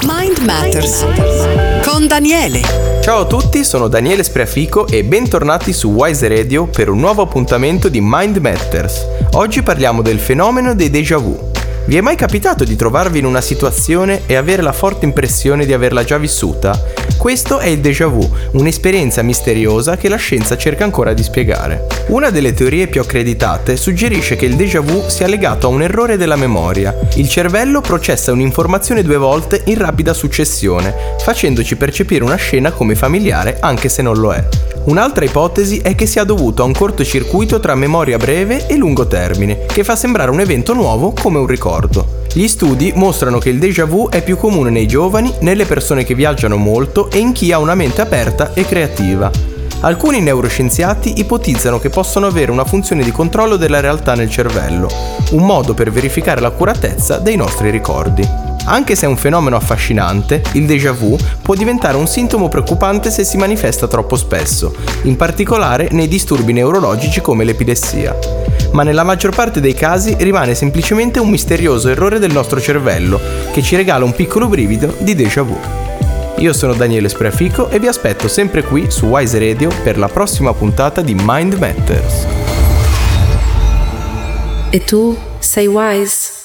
Mind Matters con Daniele. Ciao a tutti, sono Daniele Spreafico e bentornati su Wise Radio per un nuovo appuntamento di Mind Matters. Oggi parliamo del fenomeno dei déjà vu. Vi è mai capitato di trovarvi in una situazione e avere la forte impressione di averla già vissuta? Questo è il déjà vu, un'esperienza misteriosa che la scienza cerca ancora di spiegare. Una delle teorie più accreditate suggerisce che il déjà vu sia legato a un errore della memoria. Il cervello processa un'informazione 2 volte in rapida successione, facendoci percepire una scena come familiare anche se non lo è. Un'altra ipotesi è che sia dovuto a un cortocircuito tra memoria breve e lungo termine, che fa sembrare un evento nuovo come un ricordo. Gli studi mostrano che il déjà vu è più comune nei giovani, nelle persone che viaggiano molto e in chi ha una mente aperta e creativa. Alcuni neuroscienziati ipotizzano che possono avere una funzione di controllo della realtà nel cervello, un modo per verificare l'accuratezza dei nostri ricordi. Anche se è un fenomeno affascinante, il déjà vu può diventare un sintomo preoccupante se si manifesta troppo spesso, in particolare nei disturbi neurologici come l'epilessia. Ma nella maggior parte dei casi rimane semplicemente un misterioso errore del nostro cervello che ci regala un piccolo brivido di déjà vu. Io sono Daniele Spreafico e vi aspetto sempre qui su Wise Radio per la prossima puntata di Mind Matters. E tu sei wise?